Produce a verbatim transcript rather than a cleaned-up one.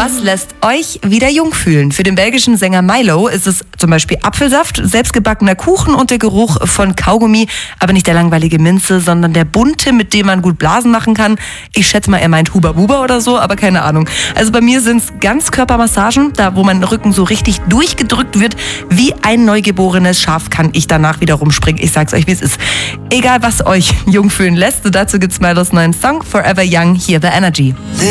Was lässt euch wieder jung fühlen? Für den belgischen Sänger Milo ist es zum Beispiel Apfelsaft, selbstgebackener Kuchen und der Geruch von Kaugummi, aber nicht der langweilige Minze, sondern der bunte, mit dem man gut Blasen machen kann. Ich schätze mal, er meint Huba Buba oder so, aber keine Ahnung. Also bei mir sind es Ganzkörpermassagen, da wo mein Rücken so richtig durchgedrückt wird. Wie ein neugeborenes Schaf kann ich danach wieder rumspringen. Ich sag's euch, wie es ist. Egal, was euch jung fühlen lässt, dazu gibt's Milos neuen Song Forever Young, hier bei Energy.